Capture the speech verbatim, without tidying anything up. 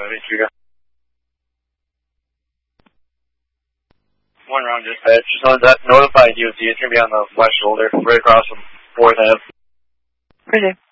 eleven, Trigger. One round dispatch. Just notify D O T. It's going to be on the west shoulder, right across from fourth Avenue. Appreciate it.